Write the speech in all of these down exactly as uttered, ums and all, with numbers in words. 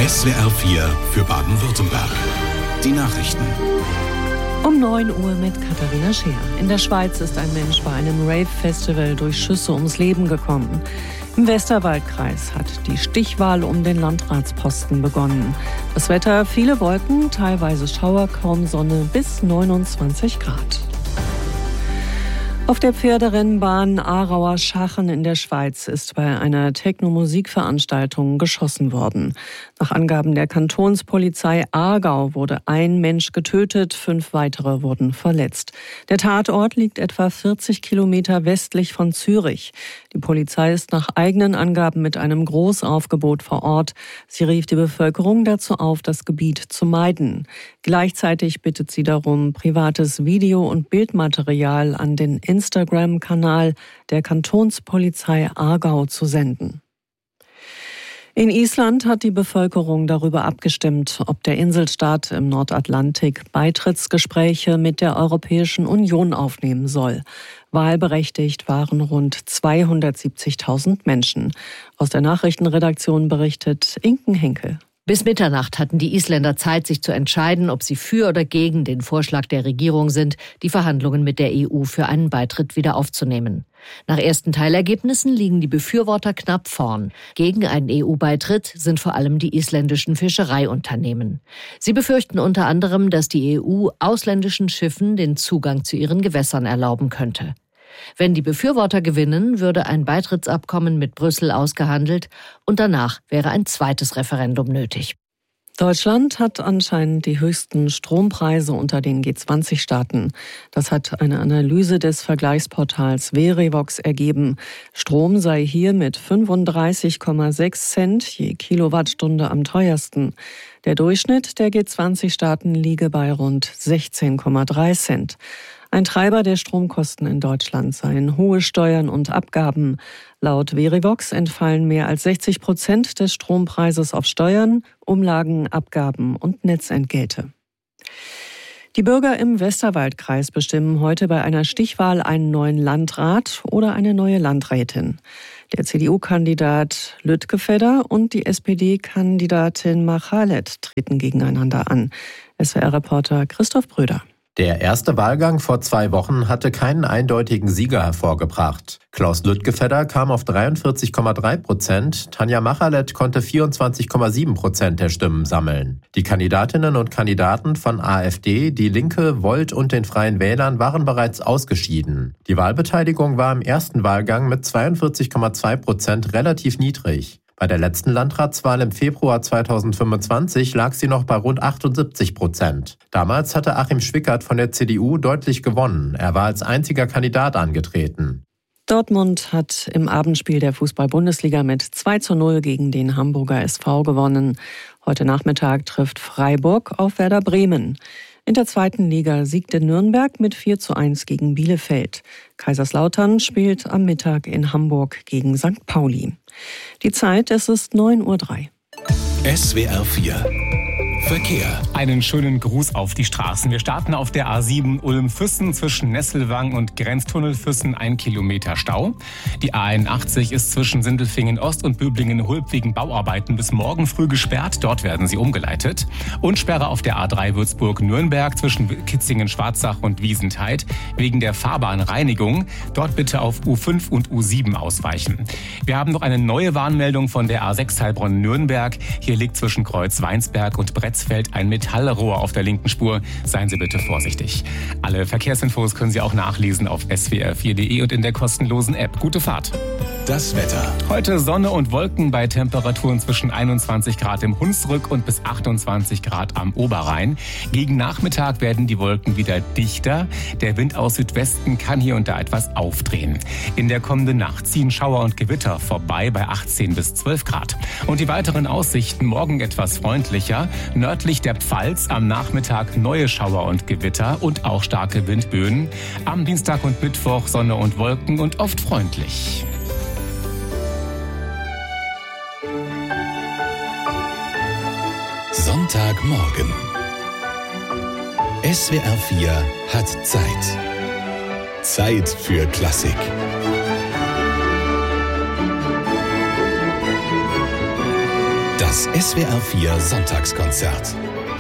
S W R vier für Baden-Württemberg. Die Nachrichten. Um neun Uhr mit Katharina Scheer. In der Schweiz ist ein Mensch bei einem Rave-Festival durch Schüsse ums Leben gekommen. Im Westerwaldkreis hat die Stichwahl um den Landratsposten begonnen. Das Wetter, viele Wolken, teilweise Schauer, kaum Sonne, bis neunundzwanzig Grad. Auf der Pferderennbahn Aarauer Schachen in der Schweiz ist bei einer Techno-Musikveranstaltung geschossen worden. Nach Angaben der Kantonspolizei Aargau wurde ein Mensch getötet, fünf weitere wurden verletzt. Der Tatort liegt etwa vierzig Kilometer westlich von Zürich. Die Polizei ist nach eigenen Angaben mit einem Großaufgebot vor Ort. Sie rief die Bevölkerung dazu auf, das Gebiet zu meiden. Gleichzeitig bittet sie darum, privates Video- und Bildmaterial an den Instagram-Kanal der Kantonspolizei Aargau zu senden. In Island hat die Bevölkerung darüber abgestimmt, ob der Inselstaat im Nordatlantik Beitrittsgespräche mit der Europäischen Union aufnehmen soll. Wahlberechtigt waren rund zweihundertsiebzigtausend Menschen. Aus der Nachrichtenredaktion berichtet Inken Henkel. Bis Mitternacht hatten die Isländer Zeit, sich zu entscheiden, ob sie für oder gegen den Vorschlag der Regierung sind, die Verhandlungen mit der E U für einen Beitritt wieder aufzunehmen. Nach ersten Teilergebnissen liegen die Befürworter knapp vorn. Gegen einen E U-Beitritt sind vor allem die isländischen Fischereiunternehmen. Sie befürchten unter anderem, dass die E U ausländischen Schiffen den Zugang zu ihren Gewässern erlauben könnte. Wenn die Befürworter gewinnen, würde ein Beitrittsabkommen mit Brüssel ausgehandelt und danach wäre ein zweites Referendum nötig. Deutschland hat anscheinend die höchsten Strompreise unter den G zwanzig Staaten. Das hat eine Analyse des Vergleichsportals Verivox ergeben. Strom sei hier mit fünfunddreißig Komma sechs Cent je Kilowattstunde am teuersten. Der Durchschnitt der G zwanzig Staaten liege bei rund sechzehn Komma drei Cent. Ein Treiber der Stromkosten in Deutschland seien hohe Steuern und Abgaben. Laut Verivox entfallen mehr als sechzig Prozent des Strompreises auf Steuern, Umlagen, Abgaben und Netzentgelte. Die Bürger im Westerwaldkreis bestimmen heute bei einer Stichwahl einen neuen Landrat oder eine neue Landrätin. Der C D U-Kandidat Lütgefedder und die S P D-Kandidatin Machalet treten gegeneinander an. S W R-Reporter Christoph Bröder. Der erste Wahlgang vor zwei Wochen hatte keinen eindeutigen Sieger hervorgebracht. Klaus Lütgefedder kam auf dreiundvierzig Komma drei Prozent, Tanja Machalet konnte vierundzwanzig Komma sieben Prozent der Stimmen sammeln. Die Kandidatinnen und Kandidaten von AfD, Die Linke, Volt und den Freien Wählern waren bereits ausgeschieden. Die Wahlbeteiligung war im ersten Wahlgang mit zweiundvierzig Komma zwei Prozent relativ niedrig. Bei der letzten Landratswahl im Februar zweitausendfünfundzwanzig lag sie noch bei rund achtundsiebzig Prozent. Damals hatte Achim Schwickert von der C D U deutlich gewonnen. Er war als einziger Kandidat angetreten. Dortmund hat im Abendspiel der Fußball-Bundesliga mit zwei zu null gegen den Hamburger S V gewonnen. Heute Nachmittag trifft Freiburg auf Werder Bremen. In der zweiten Liga siegte Nürnberg mit vier zu eins gegen Bielefeld. Kaiserslautern spielt am Mittag in Hamburg gegen Sankt Pauli. Die Zeit, es ist neun Uhr drei. S W R vier Verkehr. Einen schönen Gruß auf die Straßen. Wir starten auf der A sieben Ulm-Füssen zwischen Nesselwang und Grenztunnel-Füssen, ein Kilometer Stau. Die A einundachtzig ist zwischen Sindelfingen-Ost und Böblingen-Hulb wegen Bauarbeiten bis morgen früh gesperrt. Dort werden sie umgeleitet. Und Sperre auf der A drei Würzburg-Nürnberg zwischen Kitzingen-Schwarzach und Wiesentheid wegen der Fahrbahnreinigung. Dort bitte auf U fünf und U sieben ausweichen. Wir haben noch eine neue Warnmeldung von der A sechs Heilbronn-Nürnberg. Hier liegt zwischen Kreuz-Weinsberg und Brett fällt ein Metallrohr auf der linken Spur. Seien Sie bitte vorsichtig. Alle Verkehrsinfos können Sie auch nachlesen auf S W R vier Punkt de und in der kostenlosen App. Gute Fahrt. Das Wetter. Heute Sonne und Wolken bei Temperaturen zwischen einundzwanzig Grad im Hunsrück und bis achtundzwanzig Grad am Oberrhein. Gegen Nachmittag werden die Wolken wieder dichter. Der Wind aus Südwesten kann hier und da etwas aufdrehen. In der kommenden Nacht ziehen Schauer und Gewitter vorbei bei achtzehn bis zwölf Grad. Und die weiteren Aussichten morgen etwas freundlicher. Nördlich der Pfalz am Nachmittag neue Schauer und Gewitter und auch starke Windböen. Am Dienstag und Mittwoch Sonne und Wolken und oft freundlich. Sonntagmorgen. S W R vier hat Zeit. Zeit für Klassik. Das S W R vier Sonntagskonzert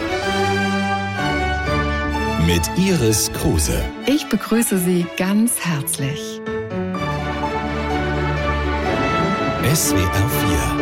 mit Iris Kruse. Ich begrüße Sie ganz herzlich. S W R vier